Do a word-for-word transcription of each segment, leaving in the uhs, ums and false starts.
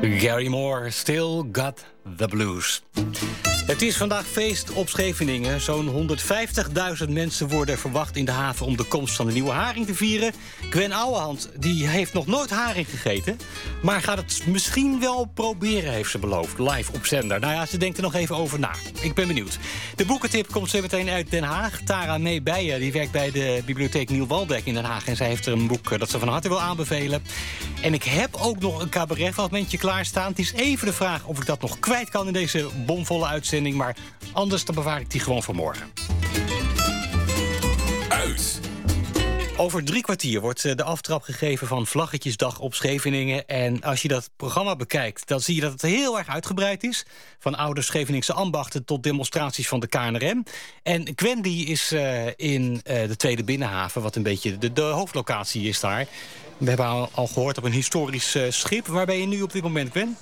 Gary Moore, Still Got the Blues. Het is vandaag feest op Scheveningen. Zo'n honderdvijftigduizend mensen worden verwacht in de haven om de komst van de nieuwe haring te vieren. Gwen Ouwehand die heeft nog nooit haring gegeten, maar gaat het misschien wel proberen, heeft ze beloofd. Live op zender. Nou ja, ze denkt er nog even over na. Ik ben benieuwd. De boekentip komt zo meteen uit Den Haag. Tara Meebijen, die werkt bij de bibliotheek Niel Walbeck in Den Haag. En zij heeft er een boek dat ze van harte wil aanbevelen. En ik heb ook nog een cabaretfragmentje klaarstaan. Het is even de vraag of ik dat nog kwijt kan in deze bomvolle uitzending. Maar anders dan bewaar ik die gewoon voor morgen. Uit. Over drie kwartier wordt de aftrap gegeven van Vlaggetjesdag op Scheveningen. En als je dat programma bekijkt, dan zie je dat het heel erg uitgebreid is. Van oude Scheveningse ambachten tot demonstraties van de K N R M. En Gwen die is uh, in uh, de Tweede Binnenhaven, wat een beetje de, de hoofdlocatie is daar. We hebben al, al gehoord op een historisch uh, schip. Waar ben je nu op dit moment, Gwen?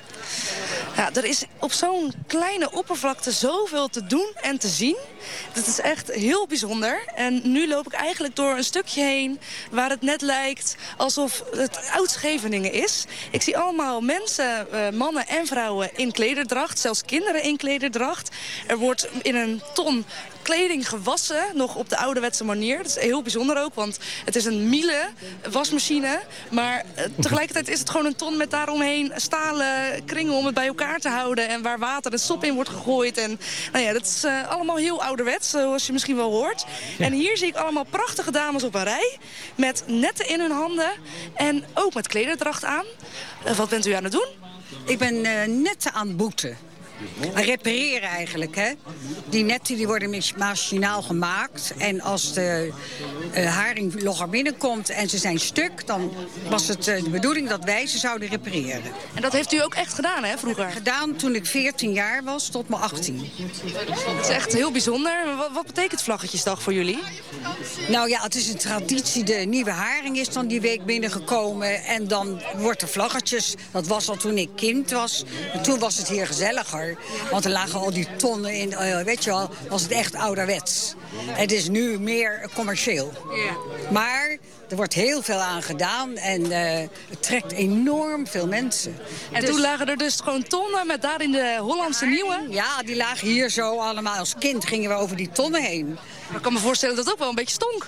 Ja, er is op zo'n kleine oppervlakte zoveel te doen en te zien. Dat is echt heel bijzonder. En nu loop ik eigenlijk door een stukje heen waar het net lijkt alsof het Oud-Scheveningen is. Ik zie allemaal mensen, uh, mannen en vrouwen in klederdracht. Zelfs kinderen in klederdracht. Er wordt in een ton kleding gewassen, nog op de ouderwetse manier. Dat is heel bijzonder ook, want het is een Miele wasmachine. Maar uh, tegelijkertijd is het gewoon een ton met daaromheen stalen kringen om het bij elkaar te houden. En waar water en sop in wordt gegooid. En nou ja, dat is uh, allemaal heel ouderwets, zoals je misschien wel hoort. Ja. En hier zie ik allemaal prachtige dames op een rij. Met netten in hun handen. En ook met klederdracht aan. Uh, wat bent u aan het doen? Ik ben uh, netten aan het boeten. Aan repareren eigenlijk, hè. Die netten die worden machinaal gemaakt. En als de uh, haringlogger binnenkomt en ze zijn stuk, dan was het uh, de bedoeling dat wij ze zouden repareren. En dat heeft u ook echt gedaan, hè, vroeger? Gedaan toen ik veertien jaar was, tot mijn achttien. Dat is echt heel bijzonder. Wat, wat betekent Vlaggetjesdag voor jullie? Nou ja, het is een traditie. De nieuwe haring is dan die week binnengekomen. En dan wordt er vlaggetjes. Dat was al toen ik kind was. En toen was het hier gezelliger. Want er lagen al die tonnen in. Uh, weet je wel, was het echt ouderwets. Het is nu meer commercieel. Yeah. Maar er wordt heel veel aan gedaan. En uh, het trekt enorm veel mensen. En dus, toen lagen er dus gewoon tonnen met daarin de Hollandse nieuwe? Ja, die lagen hier zo allemaal. Als kind gingen we over die tonnen heen. Maar ik kan me voorstellen dat het ook wel een beetje stonk.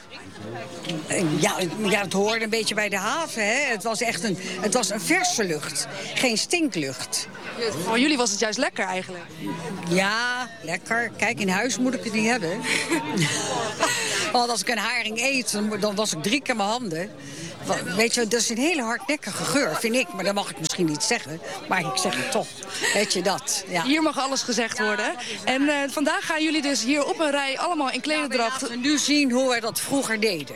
Ja, ja, het hoorde een beetje bij de haven. Hè. Het was echt een, het was een verse lucht. Geen stinklucht. Voor jullie was het juist lekker eigenlijk. Ja, lekker. Kijk, in huis moet ik het niet hebben. Want als ik een haring eet, dan was ik drie keer mijn handen. Weet je, dat is een hele hardnekkige geur, vind ik. Maar dat mag ik misschien niet zeggen. Maar ik zeg het toch. Weet je dat? Ja. Hier mag alles gezegd worden. En uh, vandaag gaan jullie dus hier op een rij allemaal in klederdracht. Ja, we laten nu zien hoe we dat vroeger deden.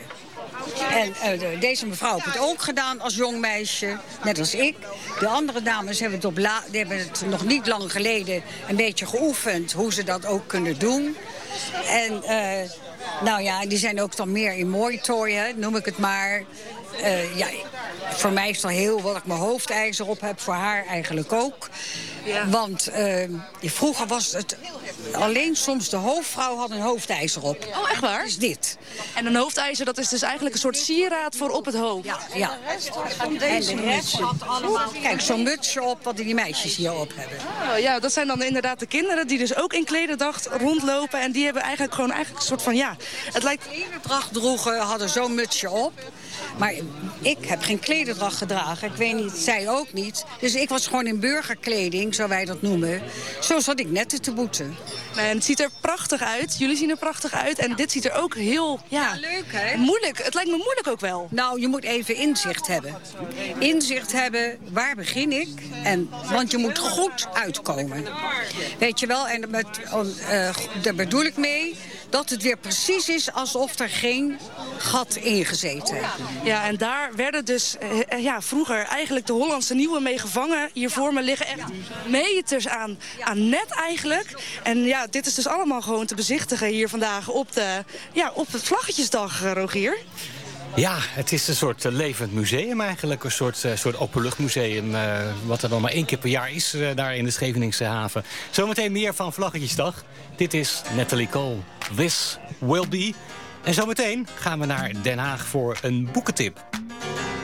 En uh, deze mevrouw heeft het ook gedaan als jong meisje, net als ik. De andere dames hebben het, op la- die hebben het nog niet lang geleden een beetje geoefend hoe ze dat ook kunnen doen. En uh, nou ja, die zijn ook dan meer in mooi tooien, noem ik het maar. Uh, ja, voor mij is het al heel wat ik mijn hoofdijzer op heb, voor haar eigenlijk ook. Ja. Want uh, vroeger was het alleen soms de hoofdvrouw had een hoofdijzer op. Oh, echt waar? Dat is dit. En een hoofdijzer, dat is dus eigenlijk een soort sieraad voor op het hoofd. Ja, ja. En deze muts had allemaal, kijk, zo'n mutsje op wat die meisjes hier op hebben. Oh, ja, dat zijn dan inderdaad de kinderen die dus ook in klederdracht rondlopen. En die hebben eigenlijk gewoon eigenlijk een soort van, ja, het lijkt... Klederdracht droegen, hadden zo'n mutsje op. Maar ik heb geen klederdracht gedragen. Ik weet niet, zij ook niet. Dus ik was gewoon in burgerkleding, zo wij dat noemen. Zo zat ik net te boeten. En het ziet er prachtig uit. Jullie zien er prachtig uit. En dit ziet er ook heel, ja, ja, leuk, hè? Moeilijk. Het lijkt me moeilijk ook wel. Nou, je moet even inzicht hebben. Inzicht hebben, waar begin ik? En, want je moet goed uitkomen. Weet je wel? En met, uh, daar bedoel ik mee dat het weer precies is alsof er geen gat ingezeten heeft. Ja, en daar werden dus uh, ja, vroeger eigenlijk de Hollandse nieuwe mee gevangen. Hier voor me liggen echt meters aan, aan net eigenlijk. En ja, dit is dus allemaal gewoon te bezichtigen hier vandaag op, de, ja, op het Vlaggetjesdag, Rogier. Ja, het is een soort uh, levend museum eigenlijk. Een soort, uh, soort openluchtmuseum. Uh, wat er dan maar één keer per jaar is uh, daar in de Scheveningse haven. Zometeen meer van Vlaggetjesdag. Dit is Natalie Cole. This will be. En zometeen gaan we naar Den Haag voor een boekentip.